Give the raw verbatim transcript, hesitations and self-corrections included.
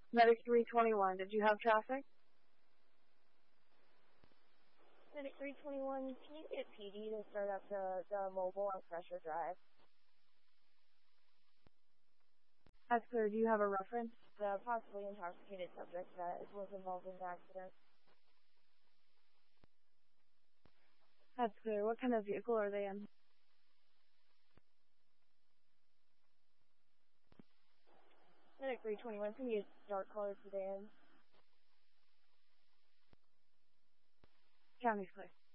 Medic three twenty-one, did you have traffic? Medic three twenty-one, can you get P D to start up the, the mobile on Crusher Drive? That's clear. Do you have a reference? The possibly intoxicated subject that was involved in the accident. That's clear. What kind of vehicle are they in? Medic three twenty-one, can you dark colored sedan? County's clear.